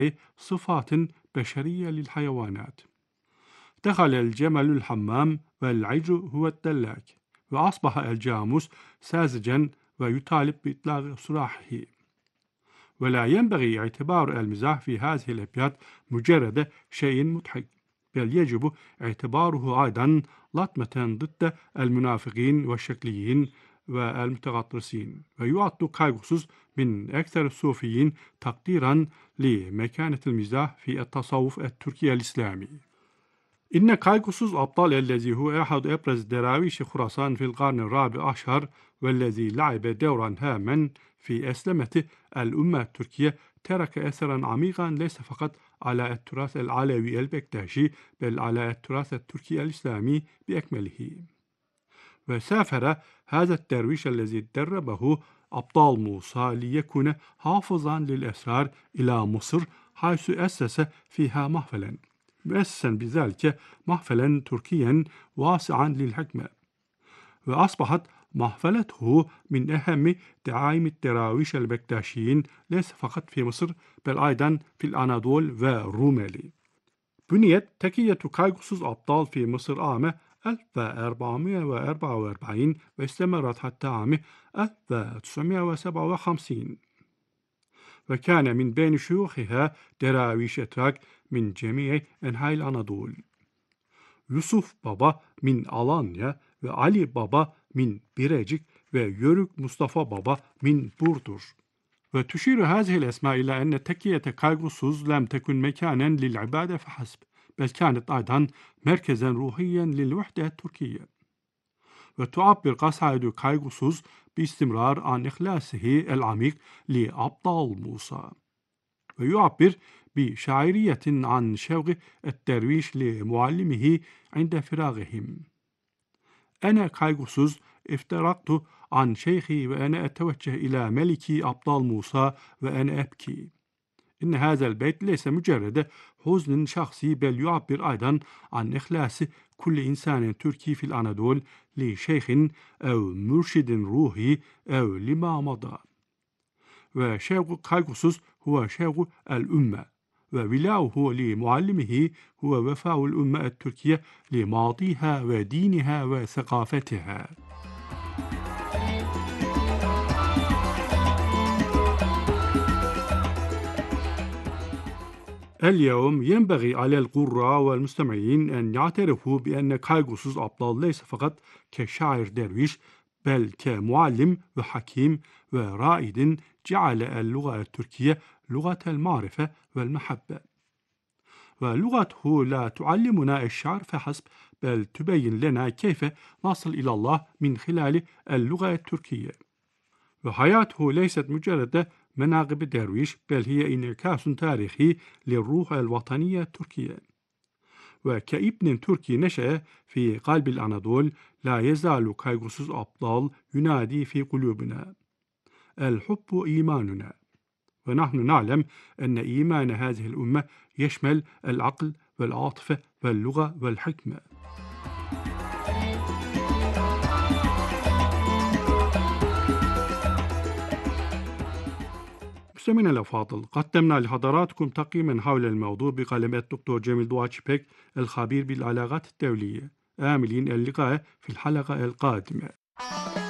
صفات بشرية للحيوانات. دخل الجمل الحمام والعجل هو الدلاك، وأصبح الجاموس ساذجا ويطالب بإطلاق سراحه. ولا ينبغي اعتبار المزاح في هذه الأبيات مجرد شيء مضحك، بل يجب اعتباره أيضا لطمة ضد المنافقين والشكليين والمتغطرسين. ويعد كايغوسوس من أكثر الصوفيين تقديرا لمكانة المزاح في التصوف التركي الإسلامي. إن كايغوسوس أبطال الذي هو أحد أبرز دراويش خراسان في القرن الرابع عشر، والذي لعب دورا هاما في أسلمة الأمة التركية، ترك أثرا عميقا ليس فقط على التراث العلوي البكتاشي، بل على التراث التركي الإسلامي بأكمله. وسافر هذا الدرويش الذي دربه أبطال موسى ليكون حافظا للأسرار إلى مصر، حيث أسس فيها محفلا، مؤسسا بذلك محفلا تركيا واسعا للحكمة. وأصبحت محفلته من أهم دعائم الدراويش البكتاشيين ليس فقط في مصر، بل أيضا في الأناضول والروميلي. بنيت تكية كايغوسوس أبطال في مصر عام 1444 واستمرت حتى عام 1957، وكان من بين شيوخها دراويش أتراك من جميع أنحاء الأناضول: يوسف بابا من ألانيا، وعلي بابا من بيريجيك، ويورك مصطفى بابا من بوردور. وتشير هذه الأسماء إلى أن تكية كايغوسوس لم تكن مكانا للعبادة فحسب، بل كانت أيضا مركزا روحيا للوحدة التركية. وتعبر قصائد كايغوسوس باستمرار عن إخلاصه العميق لأبطال موسى، ويعبر بشاعرية عن شوق الدرويش لمعلمه عند فراغهم. أنا كايغوسوس افترقت عن شيخي وأنا أتوجه إلى ملكي أبطال موسى وأنا أبكي. إن هذا البيت ليس مجرد حزن شخصي، بل يعبر أيضا عن إخلاص كل إنسان تركي في الأناضول لشيخ أو مرشد روحي أو لما مضى. وشوق كايغوسوس هو شوق الأمة، وولاؤه لمعلمه هو وفاء الأمة التركية لماضيها ودينها وثقافتها. اليوم ينبغي على القراء والمستمعين أن يعترفوا بأن كايغوسوس أبطال ليس فقط كشاعر درويش، بل كمعلم وحكيم ورائد جعل اللغة التركية لغة المعرفة والمحبة. ولغته لا تعلمنا الشعر فحسب، بل تبين لنا كيف نصل إلى الله من خلال اللغة التركية. وحياته ليست مجرد مناقب درويش، بل هي انعكاس تاريخي للروح الوطنية التركية. وكابن تركي نشأ في قلب الأناضول، لا يزال كايغوسوس أبطال ينادي في قلوبنا: الحب إيماننا. ونحن نعلم أن إيمان هذه الأمة يشمل العقل والعاطفة واللغة والحكمة. مستمعينا الأفاضل، قدمنا لحضراتكم تقييما حول الموضوع بقلم الدكتور جميل دواتشبيك الخبير بالعلاقات الدولية، آملين اللقاء في الحلقة القادمة.